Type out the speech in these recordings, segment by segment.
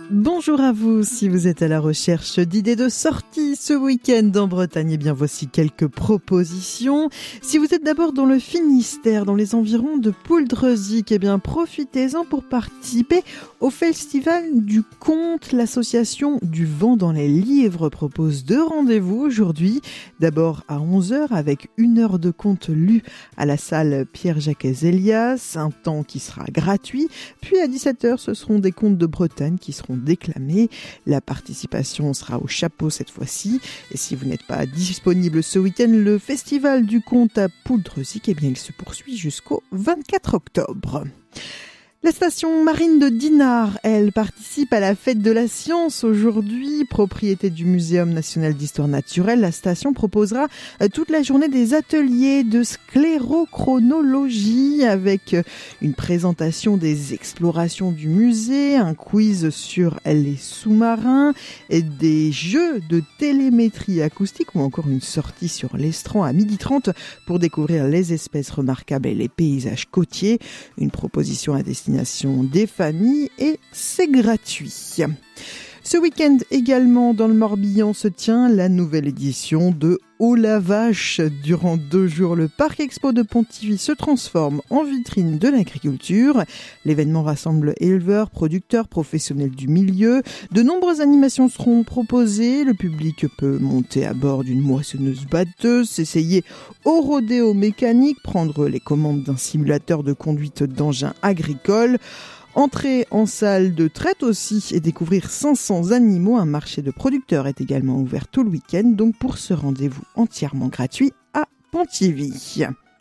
Bonjour à vous, si vous êtes à la recherche d'idées de sortie ce week-end en Bretagne, eh bien voici quelques propositions. Si vous êtes d'abord dans le Finistère, dans les environs de Pouldreuzic, eh bien profitez-en pour participer au Festival du Conte. L'association du Vent dans les Livres propose 2 rendez-vous aujourd'hui. D'abord à 11h avec 1 heure de conte lu à la salle Pierre-Jacques-Elias, un temps qui sera gratuit. Puis à 17h, ce seront des contes de Bretagne qui seront déclamés. La participation sera au chapeau cette fois-ci. Et si vous n'êtes pas disponible ce week-end, le Festival du Conte à Pouldreuzic, eh bien, il se poursuit jusqu'au 24 octobre. La station marine de Dinard, elle, participe à la fête de la science. Aujourd'hui, propriété du Muséum national d'histoire naturelle, la station proposera toute la journée des ateliers de sclérochronologie avec une présentation des explorations du musée, un quiz sur les sous-marins et des jeux de télémétrie acoustique ou encore une sortie sur l'Estran à 12h30 pour découvrir les espèces remarquables et les paysages côtiers. Une proposition à destination des familles et c'est gratuit. Ce week-end également dans le Morbihan se tient la nouvelle édition de Haut la Vache. Durant 2 jours, le Parc Expo de Pontivy se transforme en vitrine de l'agriculture. L'événement rassemble éleveurs, producteurs, professionnels du milieu. De nombreuses animations seront proposées. Le public peut monter à bord d'une moissonneuse-batteuse, s'essayer au rodéo mécanique, prendre les commandes d'un simulateur de conduite d'engins agricoles. Entrer en salle de traite aussi et découvrir 500 animaux. Un marché de producteurs est également ouvert tout le week-end, donc pour ce rendez-vous entièrement gratuit à Pontivy.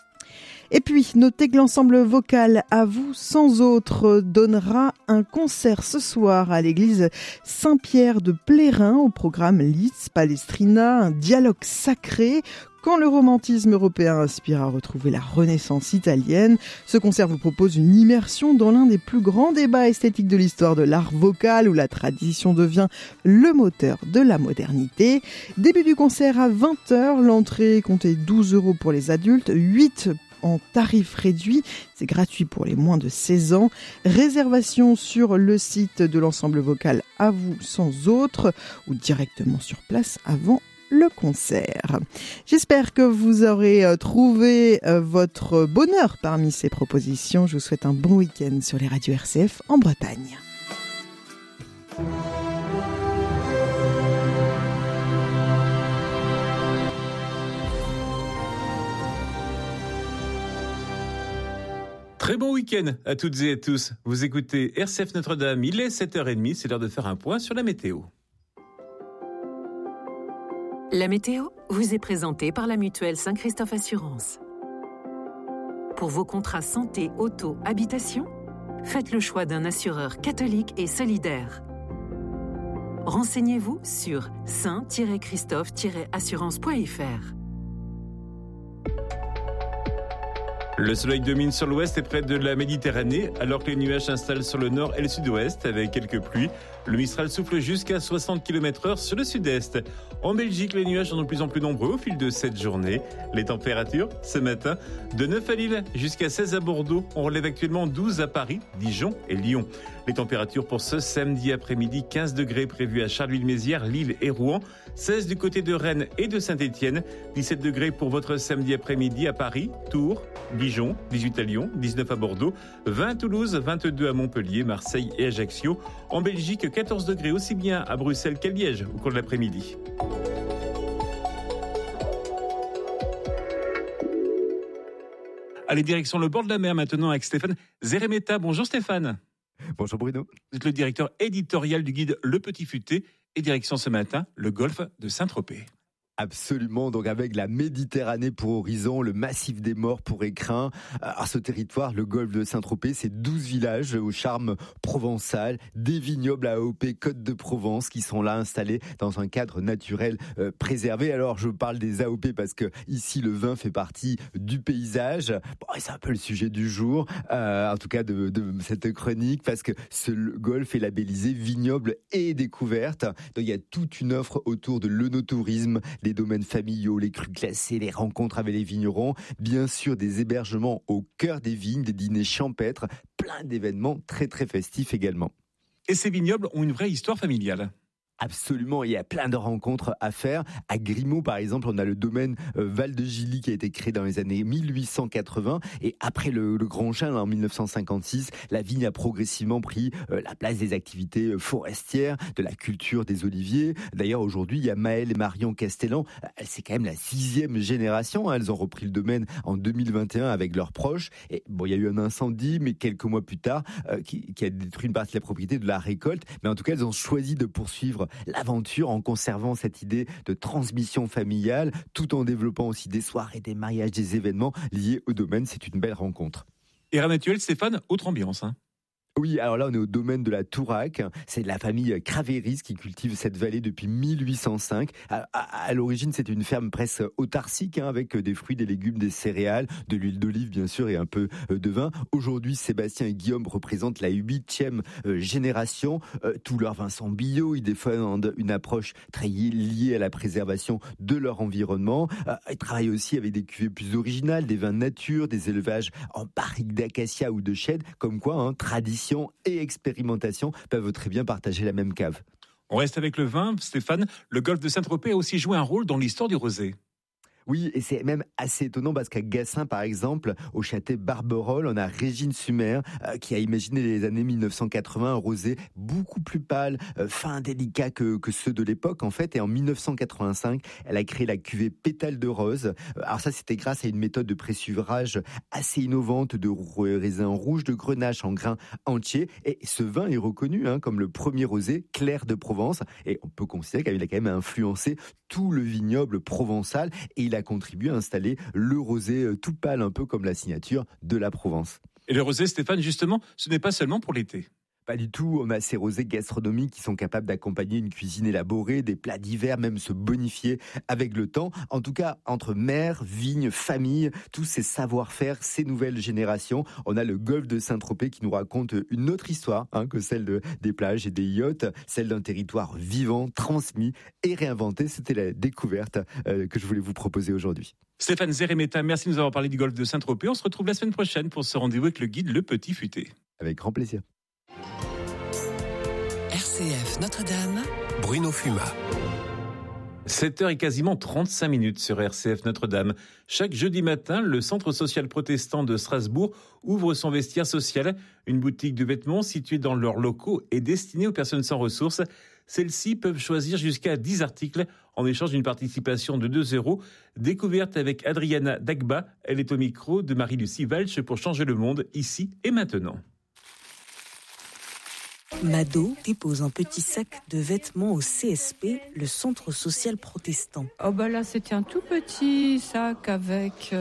Et puis, notez que l'ensemble vocal À vous sans autre donnera un concert ce soir à l'église Saint-Pierre de Plérin au programme Liszt Palestrina, un dialogue sacré. Quand le romantisme européen aspire à retrouver la Renaissance italienne, ce concert vous propose une immersion dans l'un des plus grands débats esthétiques de l'histoire de l'art vocal, où la tradition devient le moteur de la modernité. Début du concert à 20h, l'entrée comptez 12 € pour les adultes, 8 en tarif réduit, c'est gratuit pour les moins de 16 ans. Réservation sur le site de l'ensemble vocal À vous sans autre ou directement sur place avant le concert. J'espère que vous aurez trouvé votre bonheur parmi ces propositions. Je vous souhaite un bon week-end sur les radios RCF en Bretagne. Très bon week-end à toutes et à tous. Vous écoutez RCF Notre-Dame, il est 7h30, c'est l'heure de faire un point sur la météo. La météo vous est présentée par la mutuelle Saint-Christophe Assurance. Pour vos contrats santé, auto, habitation, faites le choix d'un assureur catholique et solidaire. Renseignez-vous sur saint-christophe-assurance.fr. Le soleil domine sur l'ouest et près de la Méditerranée, alors que les nuages s'installent sur le nord et le sud-ouest avec quelques pluies. Le Mistral souffle jusqu'à 60 km/h sur le sud-est. En Belgique, les nuages sont de plus en plus nombreux au fil de cette journée. Les températures, ce matin, de 9 à Lille jusqu'à 16 à Bordeaux. On relève actuellement 12 à Paris, Dijon et Lyon. Les températures pour ce samedi après-midi, 15 degrés prévus à Charleville-Mézières, Lille et Rouen. 16 du côté de Rennes et de Saint-Étienne. 17 degrés pour votre samedi après-midi à Paris, Tours, Dijon, 18 à Lyon, 19 à Bordeaux, 20 à Toulouse, 22 à Montpellier, Marseille et Ajaccio. En Belgique, 14 degrés aussi bien à Bruxelles qu'à Liège au cours de l'après-midi. Allez, direction le bord de la mer maintenant avec Stéphane Zeremeta. Bonjour Stéphane. Bonjour Bruno. Vous êtes le directeur éditorial du guide Le Petit Futé et direction ce matin, le golfe de Saint-Tropez. Absolument, donc avec la Méditerranée pour horizon, le massif des Morts pour écrin. À ce territoire, le golfe de Saint-Tropez, c'est 12 villages au charme provençal, des vignobles à AOP Côte de Provence qui sont là installés dans un cadre naturel préservé. Alors je parle des AOP parce que ici le vin fait partie du paysage. Bon, c'est un peu le sujet du jour, en tout cas de cette chronique, parce que ce golfe est labellisé vignoble et découverte. Donc il y a toute une offre autour de l'œnotourisme, les domaines familiaux, les crus classés, les rencontres avec les vignerons, bien sûr des hébergements au cœur des vignes, des dîners champêtres, plein d'événements très très festifs également. Et ces vignobles ont une vraie histoire familiale. Absolument, il y a plein de rencontres à faire. À Grimaud, par exemple, on a le domaine Val de Gilly qui a été créé dans les années 1880. Et après le Grand Chêne, en 1956, la vigne a progressivement pris la place des activités forestières, de la culture des oliviers. D'ailleurs, aujourd'hui, il y a Maëlle et Marion Castellan. C'est quand même la 6e génération. Elles ont repris le domaine en 2021 avec leurs proches. Et bon, il y a eu un incendie, mais quelques mois plus tard, qui a détruit une partie de la propriété de la récolte. Mais en tout cas, elles ont choisi de poursuivre l'aventure en conservant cette idée de transmission familiale, tout en développant aussi des soirées, des mariages, des événements liés au domaine. C'est une belle rencontre. Et Ramatuel, Stéphane, autre ambiance. Oui, alors là, on est au domaine de la Touraque. C'est la famille Cravéris qui cultive cette vallée depuis 1805. À l'origine, c'était une ferme presque autarcique, avec des fruits, des légumes, des céréales, de l'huile d'olive, bien sûr, et un peu de vin. Aujourd'hui, Sébastien et Guillaume représentent la 8e génération. Tous leurs vins sont bio. Ils défendent une approche très liée à la préservation de leur environnement. Ils travaillent aussi avec des cuvées plus originales, des vins nature, des élevages en barriques d'acacia ou de chèdre, comme quoi, tradition et expérimentation peuvent très bien partager la même cave. On reste avec le vin, Stéphane. Le golfe de Saint-Tropez a aussi joué un rôle dans l'histoire du rosé. Oui, et c'est même assez étonnant parce qu'à Gassin, par exemple, au château Barberolles, on a Régine Sumer qui a imaginé les années 1980 un rosé beaucoup plus pâle, fin, délicat que ceux de l'époque en fait. Et en 1985, elle a créé la cuvée Pétale de rose. Alors ça, c'était grâce à une méthode de pressurage assez innovante de raisin rouge de Grenache en grains entiers. Et ce vin est reconnu comme le premier rosé clair de Provence. Et on peut considérer qu'il a quand même influencé tout le vignoble provençal. Et il a contribué à installer le rosé tout pâle, un peu comme la signature de la Provence. Et le rosé, Stéphane, justement, ce n'est pas seulement pour l'été. Pas du tout, on a ces rosés gastronomiques qui sont capables d'accompagner une cuisine élaborée, des plats divers, même se bonifier avec le temps. En tout cas, entre mer, vigne, famille, tous ces savoir-faire, ces nouvelles générations, on a le golfe de Saint-Tropez qui nous raconte une autre histoire que celle des plages et des yachts, celle d'un territoire vivant, transmis et réinventé. C'était la découverte que je voulais vous proposer aujourd'hui. Stéphane Zeremeta, merci de nous avoir parlé du golfe de Saint-Tropez. On se retrouve la semaine prochaine pour ce rendez-vous avec le guide Le Petit Futé. Avec grand plaisir. RCF Notre-Dame, Bruno Fuma. 7h et quasiment 35 minutes sur RCF Notre-Dame. Chaque jeudi matin, le Centre social protestant de Strasbourg ouvre son vestiaire social, une boutique de vêtements située dans leurs locaux et destinée aux personnes sans ressources. Celles-ci peuvent choisir jusqu'à 10 articles en échange d'une participation de 2 €. Découverte avec Adriana Dagba. Elle est au micro de Marie-Lucie Walsh pour Changer le monde, ici et maintenant. Mado dépose un petit sac de vêtements au CSP, le Centre social protestant. Là, c'était un tout petit sac avec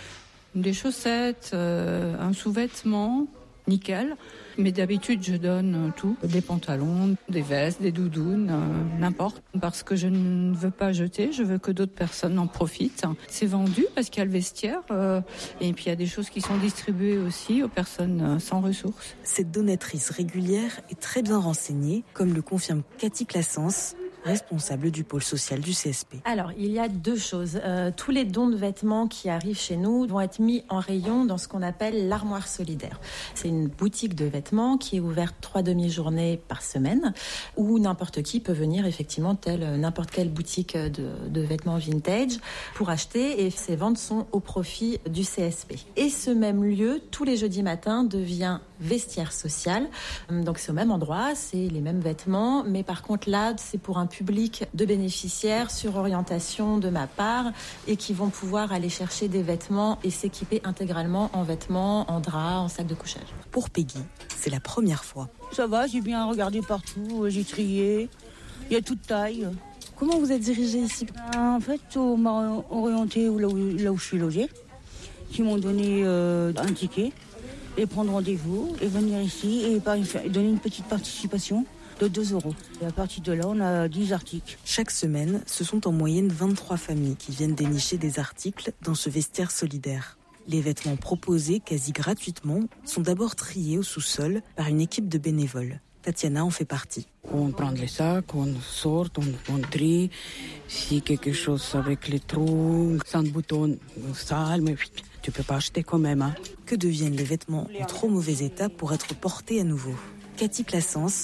des chaussettes, un sous-vêtement, nickel. Mais d'habitude, je donne tout, des pantalons, des vestes, des doudounes, n'importe. Parce que je ne veux pas jeter, je veux que d'autres personnes en profitent. C'est vendu parce qu'il y a le vestiaire et puis il y a des choses qui sont distribuées aussi aux personnes sans ressources. Cette donatrice régulière est très bien renseignée, comme le confirme Cathy Classens, responsable du pôle social du CSP. Alors, il y a 2 choses. Tous les dons de vêtements qui arrivent chez nous vont être mis en rayon dans ce qu'on appelle l'armoire solidaire. C'est une boutique de vêtements qui est ouverte 3 demi-journées par semaine, où n'importe qui peut venir effectivement, telle n'importe quelle boutique de vêtements vintage, pour acheter, et ces ventes sont au profit du CSP. Et ce même lieu, tous les jeudis matins, devient vestiaire social. Donc c'est au même endroit, c'est les mêmes vêtements, mais par contre là, c'est pour un public de bénéficiaires sur orientation de ma part et qui vont pouvoir aller chercher des vêtements et s'équiper intégralement en vêtements, en draps, en sac de couchage. Pour Peggy, c'est la première fois. Ça va, j'ai bien regardé partout, j'ai trié, il y a toute taille. Comment vous êtes dirigée ici ? En fait, on m'a orienté là où je suis logée, qui m'ont donné un ticket et prendre rendez-vous et venir ici et donner une petite participation de 2 €. Et à partir de là, on a 10 articles. Chaque semaine, ce sont en moyenne 23 familles qui viennent dénicher des articles dans ce vestiaire solidaire. Les vêtements proposés quasi gratuitement sont d'abord triés au sous-sol par une équipe de bénévoles. Tatiana en fait partie. On prend les sacs, on sort, on trie. Si quelque chose avec les trous, sans bouton, sale, mais tu peux pas acheter quand même. Que deviennent les vêtements en trop mauvais état pour être portés à nouveau ? Cathy Classens,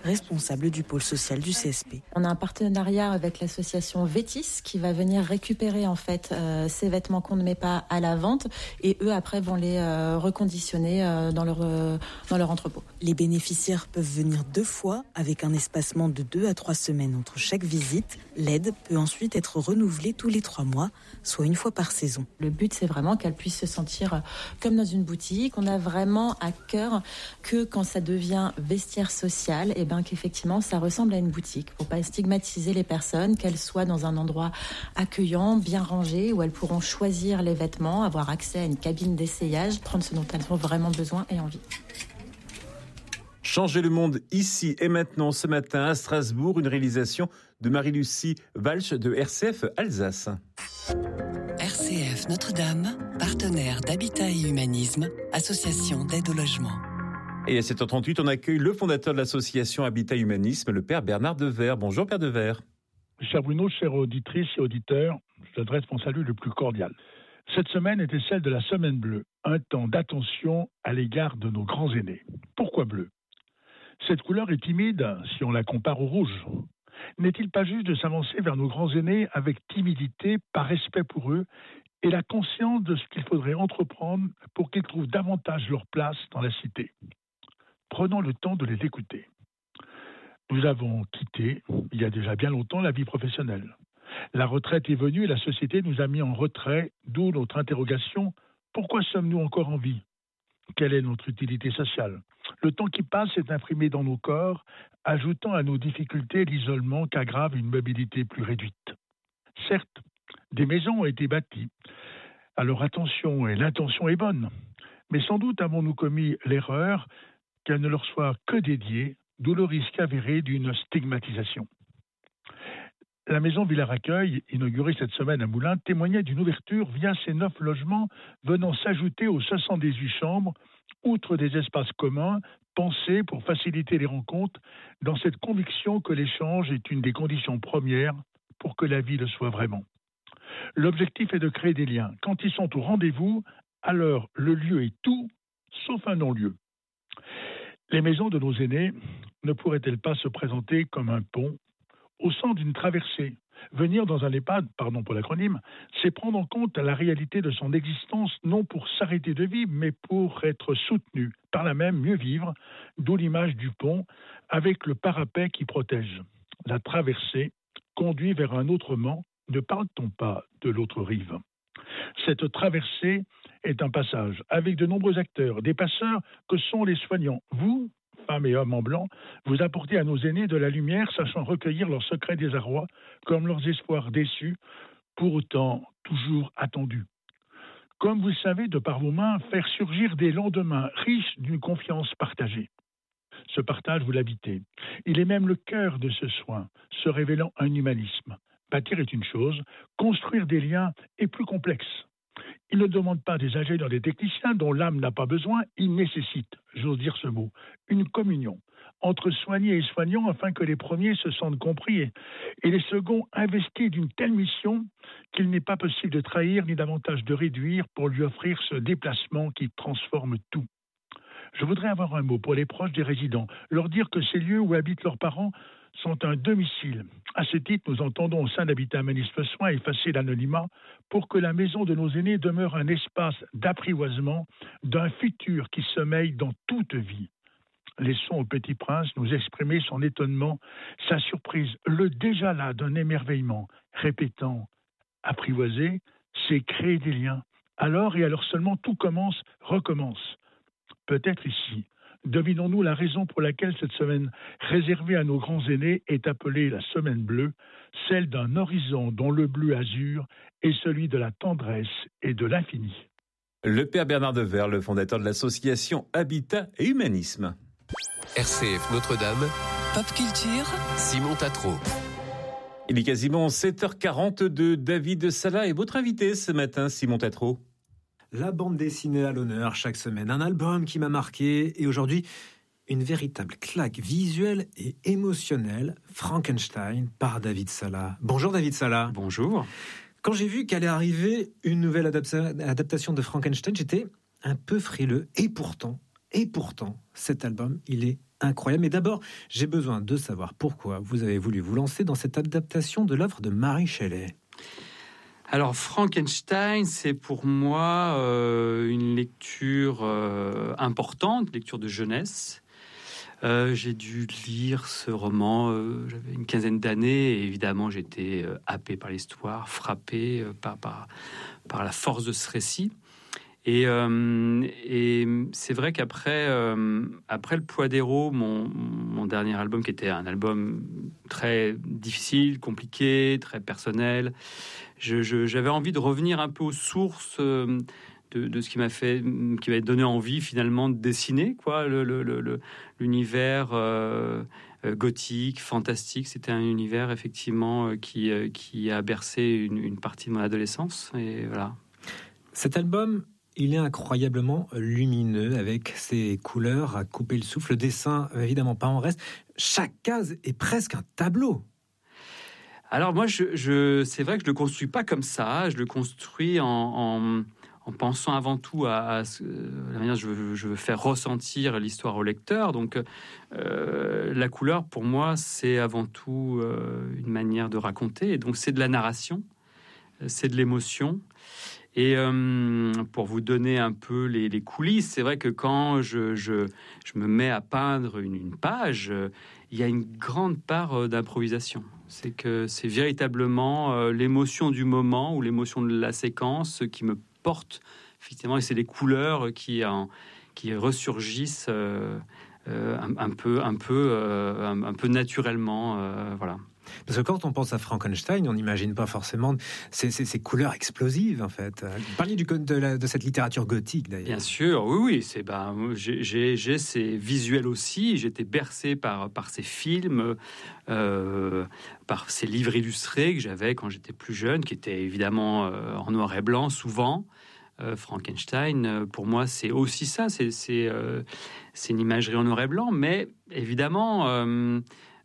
responsable du pôle social du CSP. On a un partenariat avec l'association Vétis qui va venir récupérer en fait ces vêtements qu'on ne met pas à la vente et eux après vont les reconditionner dans leur entrepôt. Les bénéficiaires peuvent venir 2 fois avec un espacement de 2 à 3 semaines entre chaque visite. L'aide peut ensuite être renouvelée tous les 3 mois, soit 1 fois par saison. Le but, c'est vraiment qu'elle puisse se sentir comme dans une boutique. On a vraiment à cœur que quand ça devient vestiaire social, qu'effectivement, ça ressemble à une boutique. Pour pas stigmatiser les personnes, qu'elles soient dans un endroit accueillant, bien rangé, où elles pourront choisir les vêtements, avoir accès à une cabine d'essayage, prendre ce dont elles ont vraiment besoin et envie. Changer le monde ici et maintenant ce matin à Strasbourg, une réalisation de Marie-Lucie Walsh de RCF Alsace. RCF Notre-Dame, partenaire d'Habitat et Humanisme, association d'aide au logement. Et à 7h38, on accueille le fondateur de l'association Habitat Humanisme, le père Bernard Devers. Bonjour père Devers. Cher Bruno, chères auditrices et auditeurs, je t'adresse mon salut le plus cordial. Cette semaine était celle de la Semaine bleue, un temps d'attention à l'égard de nos grands aînés. Pourquoi bleu ? Cette couleur est timide si on la compare au rouge. N'est-il pas juste de s'avancer vers nos grands aînés avec timidité, par respect pour eux, et la conscience de ce qu'il faudrait entreprendre pour qu'ils trouvent davantage leur place dans la cité ? Prenons le temps de les écouter. Nous avons quitté, il y a déjà bien longtemps, la vie professionnelle. La retraite est venue et la société nous a mis en retrait, d'où notre interrogation, pourquoi sommes-nous encore en vie ? Quelle est notre utilité sociale ? Le temps qui passe est imprimé dans nos corps, ajoutant à nos difficultés l'isolement qu'aggrave une mobilité plus réduite. Certes, des maisons ont été bâties. Alors attention, et l'intention est bonne. Mais sans doute avons-nous commis l'erreur qu'elle ne leur soit que dédiée, d'où le risque avéré d'une stigmatisation. La maison Villars-Accueil, inaugurée cette semaine à Moulins, témoignait d'une ouverture via ces 9 logements venant s'ajouter aux 78 chambres, outre des espaces communs pensés pour faciliter les rencontres, dans cette conviction que l'échange est une des conditions premières pour que la vie le soit vraiment. L'objectif est de créer des liens. Quand ils sont au rendez-vous, alors le lieu est tout, sauf un non-lieu. Les maisons de nos aînés ne pourraient-elles pas se présenter comme un pont au centre d'une traversée ? Venir dans un EHPAD, pardon pour l'acronyme, c'est prendre en compte la réalité de son existence, non pour s'arrêter de vivre, mais pour être soutenu, par là même mieux vivre, d'où l'image du pont, avec le parapet qui protège. La traversée conduit vers un autre Mans, ne parle-t-on pas de l'autre rive ? Cette traversée est un passage, avec de nombreux acteurs, des passeurs que sont les soignants. Vous, femmes et hommes en blanc, vous apportez à nos aînés de la lumière, sachant recueillir leurs secrets désarroi, comme leurs espoirs déçus, pour autant toujours attendus. Comme vous le savez, de par vos mains, faire surgir des lendemains riches d'une confiance partagée. Ce partage, vous l'habitez. Il est même le cœur de ce soin, se révélant un humanisme. Bâtir est une chose, construire des liens est plus complexe. Il ne demande pas des ingénieurs, des techniciens dont l'âme n'a pas besoin, il nécessite, j'ose dire ce mot, une communion entre soignés et soignants afin que les premiers se sentent compris et les seconds investis d'une telle mission qu'il n'est pas possible de trahir ni davantage de réduire pour lui offrir ce déplacement qui transforme tout. Je voudrais avoir un mot pour les proches des résidents, leur dire que ces lieux où habitent leurs parents sont un domicile. À ce titre, nous entendons au sein d'Habitat Humanisme Soins effacer l'anonymat pour que la maison de nos aînés demeure un espace d'apprivoisement d'un futur qui sommeille dans toute vie. Laissons au Petit Prince nous exprimer son étonnement, sa surprise, le déjà là d'un émerveillement, répétant « apprivoiser, c'est créer des liens. Alors et alors seulement tout commence, recommence. » Peut-être ici, devinons-nous la raison pour laquelle cette semaine réservée à nos grands aînés est appelée la Semaine bleue, celle d'un horizon dont le bleu azur est celui de la tendresse et de l'infini. Le père Bernard Devers, le fondateur de l'association Habitat et Humanisme. RCF Notre-Dame, Pop Culture, Simon Tatro. Il est quasiment 7h40 de David Sala et votre invité ce matin, Simon Tatro. La bande dessinée à l'honneur chaque semaine, un album qui m'a marqué et aujourd'hui une véritable claque visuelle et émotionnelle, Frankenstein par David Sala. Bonjour David Sala. Bonjour. Quand j'ai vu qu'allait arriver une nouvelle adaptation de Frankenstein, j'étais un peu frileux et pourtant, cet album, il est incroyable. Mais d'abord, j'ai besoin de savoir pourquoi vous avez voulu vous lancer dans cette adaptation de l'œuvre de Mary Shelley. Alors, Frankenstein, c'est pour moi une lecture importante, lecture de jeunesse. J'ai dû lire ce roman, j'avais une quinzaine d'années, et évidemment j'étais happé par l'histoire, frappé par la force de ce récit. Et c'est vrai qu'après le Poids d'Héros, mon dernier album, qui était un album très difficile, compliqué, très personnel, j'avais envie de revenir un peu aux sources de ce qui m'a donné envie finalement de dessiner, quoi, l'univers gothique, fantastique. C'était un univers effectivement qui a bercé une partie de mon adolescence. Et voilà. Cet album, il est incroyablement lumineux, avec ses couleurs à couper le souffle. Le dessin, évidemment, pas en reste. Chaque case est presque un tableau. Alors moi, c'est vrai que je le construis pas comme ça. Je le construis en pensant avant tout à la manière dont je veux faire ressentir l'histoire au lecteur. Donc, la couleur, pour moi, c'est avant tout une manière de raconter. Et donc, c'est de la narration, c'est de l'émotion. Et pour vous donner un peu les coulisses, c'est vrai que quand je me mets à peindre une page, il y a une grande part d'improvisation. C'est que c'est véritablement l'émotion du moment ou l'émotion de la séquence qui me porte, effectivement, et c'est les couleurs qui ressurgissent un peu naturellement, voilà. Parce que quand on pense à Frankenstein, on n'imagine pas forcément ces couleurs explosives, en fait. Vous parliez de cette littérature gothique, d'ailleurs. Bien sûr, oui. J'ai ces visuels aussi. J'étais bercé par ces films, par ces livres illustrés que j'avais quand j'étais plus jeune, qui étaient évidemment en noir et blanc, souvent. Frankenstein, pour moi, c'est aussi ça. C'est une imagerie en noir et blanc, mais évidemment...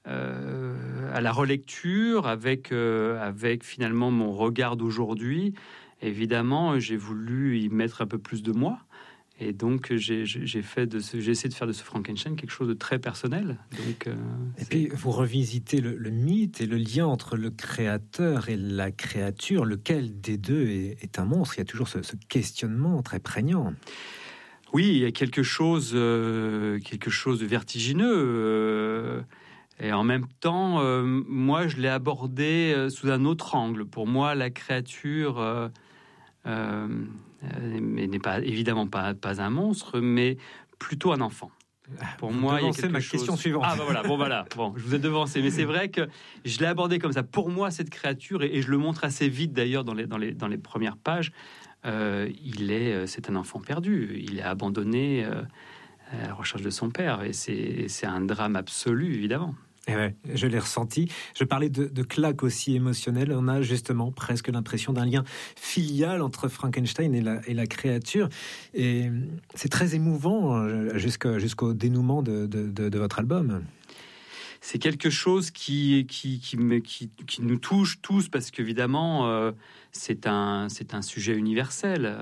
à la relecture, avec finalement mon regard d'aujourd'hui, évidemment, j'ai voulu y mettre un peu plus de moi. Et donc, j'ai essayé de faire de ce Frankenstein quelque chose de très personnel. Donc, et puis, vous revisitez le mythe et le lien entre le créateur et la créature. Lequel des deux est un monstre? Il y a toujours ce questionnement très prégnant. Oui, il y a quelque chose de vertigineux. Et en même temps, moi, je l'ai abordé sous un autre angle. Pour moi, la créature n'est pas évidemment pas un monstre, mais plutôt un enfant. Pour moi, il y a quelque chose... question suivante. Ah bah voilà. Bon, je vous ai devancé, mais c'est vrai que je l'ai abordé comme ça. Pour moi, cette créature, et je le montre assez vite d'ailleurs dans les premières pages, c'est un enfant perdu. Il est abandonné à la recherche de son père, et c'est un drame absolu, évidemment. Et ouais, je l'ai ressenti. Je parlais de claques aussi émotionnelles. On a justement presque l'impression d'un lien filial entre Frankenstein et la créature. Et c'est très émouvant jusqu'au dénouement de votre album. C'est quelque chose qui nous touche tous, parce qu'évidemment, c'est un sujet universel.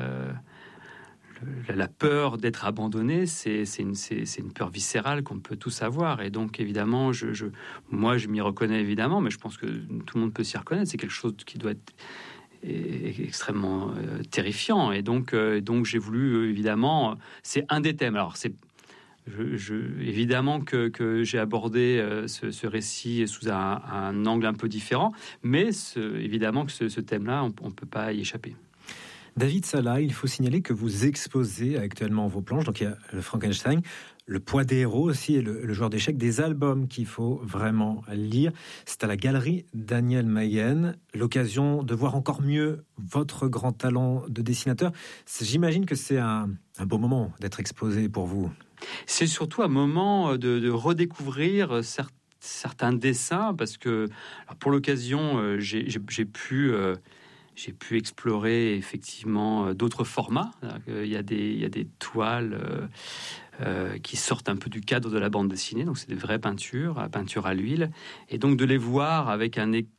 La peur d'être abandonné, c'est une peur viscérale qu'on peut tous avoir. Et donc, évidemment, moi, je m'y reconnais, évidemment, mais je pense que tout le monde peut s'y reconnaître. C'est quelque chose qui doit être extrêmement terrifiant. Et donc, j'ai voulu, évidemment... C'est un des thèmes. Alors, évidemment que j'ai abordé ce récit sous un angle un peu différent, mais évidemment que ce thème-là, on ne peut pas y échapper. David Sala, il faut signaler que vous exposez actuellement vos planches. Donc il y a le Frankenstein, le Poids des Héros aussi, et le Joueur d'échecs, des albums qu'il faut vraiment lire. C'est à la galerie Daniel Mayenne. L'occasion de voir encore mieux votre grand talent de dessinateur. J'imagine que c'est un beau moment d'être exposé pour vous. C'est surtout un moment de redécouvrir certains dessins, parce que alors pour l'occasion, j'ai pu explorer effectivement d'autres formats. Il y a des toiles qui sortent un peu du cadre de la bande dessinée, donc c'est des vraies peintures à l'huile, et donc de les voir avec un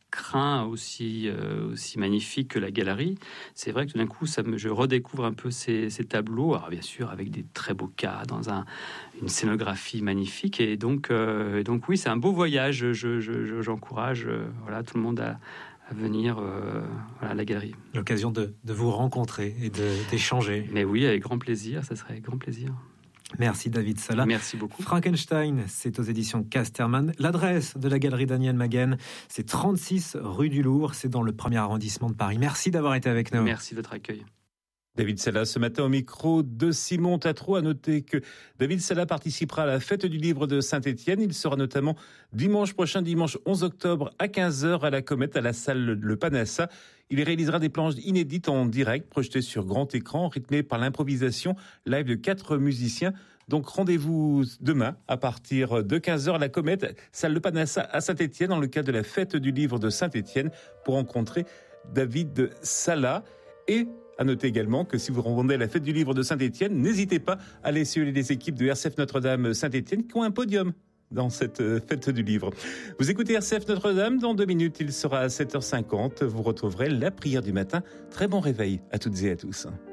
écrin aussi magnifique que la galerie, c'est vrai que tout d'un coup, je redécouvre un peu ces tableaux. Alors bien sûr, avec des très beaux cadres, dans une scénographie magnifique. Et donc oui, c'est un beau voyage. J'encourage tout le monde à venir à la galerie. L'occasion de vous rencontrer et d'échanger. Mais oui, avec grand plaisir, ça serait avec grand plaisir. Merci David Sala. Merci beaucoup. Frankenstein, c'est aux éditions Casterman. L'adresse de la galerie Daniel Maguen, c'est 36 rue du Louvre, c'est dans le 1er arrondissement de Paris. Merci d'avoir été avec nous. Merci de votre accueil. David Sala, ce matin au micro de Simon Tatro. À noter que David Sala participera à la fête du livre de Saint-Étienne. Il sera notamment dimanche 11 octobre à 15h à la Comète, à la salle Le Panassa. Il réalisera des planches inédites en direct, projetées sur grand écran, rythmées par l'improvisation live de 4 musiciens. Donc rendez-vous demain à partir de 15h à la Comète, salle Le Panassa à Saint-Étienne, dans le cadre de la fête du livre de Saint-Étienne, pour rencontrer David Sala. Et à noter également que si vous rendez à la fête du livre de Saint-Étienne, n'hésitez pas à aller suivre les équipes de RCF Notre-Dame Saint-Étienne qui ont un podium dans cette fête du livre. Vous écoutez RCF Notre-Dame, dans 2 minutes, il sera à 7h50. Vous retrouverez la prière du matin. Très bon réveil à toutes et à tous.